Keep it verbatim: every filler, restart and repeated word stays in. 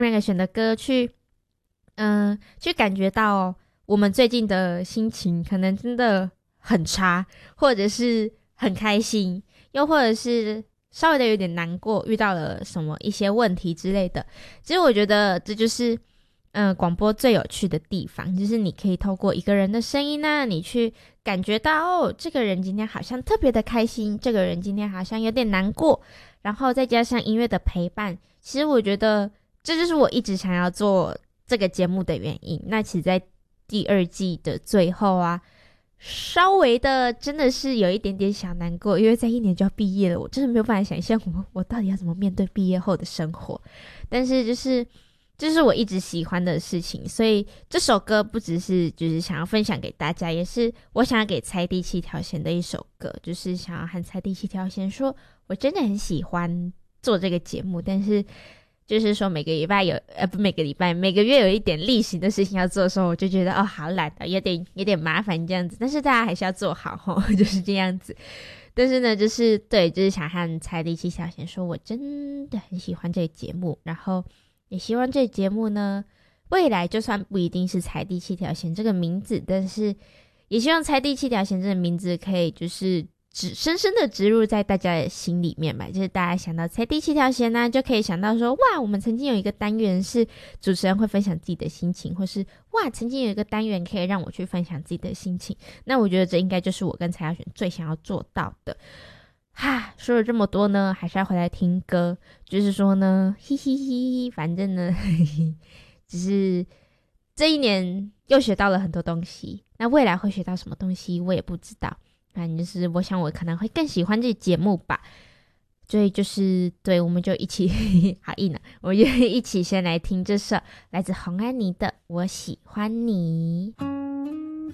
那个选的歌去嗯、呃，去感觉到我们最近的心情可能真的很差，或者是很开心，又或者是稍微的有点难过，遇到了什么一些问题之类的。其实我觉得这就是嗯，广播最有趣的地方，就是你可以透过一个人的声音呢、啊，你去感觉到哦，这个人今天好像特别的开心，这个人今天好像有点难过，然后再加上音乐的陪伴，其实我觉得这就是我一直想要做这个节目的原因。那其实在第二季的最后啊，稍微的真的是有一点点小难过，因为在一年就要毕业了，我真的没有办法想象我我到底要怎么面对毕业后的生活。但是就是这是我一直喜欢的事情，所以这首歌不只是就是想要分享给大家，也是我想要给猜第七条弦的一首歌，就是想要和猜第七条弦说我真的很喜欢做这个节目，但是就是说每个礼拜有呃不每个礼拜每个月有一点例行的事情要做的时候，我就觉得哦好懒啊，有点有点麻烦这样子，但是大家还是要做好齁，就是这样子。但是呢就是对，就是想和猜第七条弦说我真的很喜欢这个节目，然后也希望这个节目呢未来就算不一定是猜第七条弦这个名字，但是也希望猜第七条弦这个名字可以就是植深深的植入在大家的心里面吧，就是大家想到猜第七条弦呢，就可以想到说哇，我们曾经有一个单元是主持人会分享自己的心情，或是哇，曾经有一个单元可以让我去分享自己的心情。那我觉得这应该就是我跟蔡耀璇最想要做到的。哈，说了这么多呢，还是要回来听歌。就是说呢，嘿嘿嘿，反正呢，嘿嘿，只是这一年又学到了很多东西。那未来会学到什么东西，我也不知道。反正就是我想我可能会更喜欢这节目吧，所以就是对，我们就一起好硬啊，我们就一起先来听这首来自洪安妮的《我喜欢你》。